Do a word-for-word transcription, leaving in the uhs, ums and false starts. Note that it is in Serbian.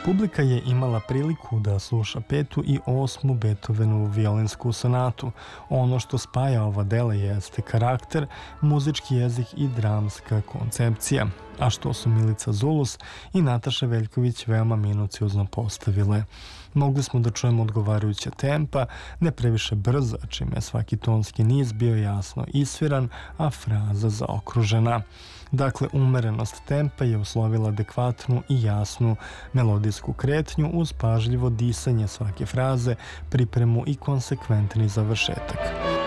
Publika je imala priliku da sluša petu i osmu Beethovenovu violinsku sonatu. Ono što spaja ova dela jeste karakter, muzički jezik i dramska koncepcija, a što su Milica Zulus i Nataša Veljković veoma minuciozno postavile. Mogli smo da čujemo odgovarajuća tempa, ne previše brza, čime je svaki tonski niz bio jasno isviran, a fraza zaokružena. Dakle, umerenost tempa je uslovila adekvatnu i jasnu melodijsku kretnju uz pažljivo disanje svake fraze, pripremu i konsekventni završetak.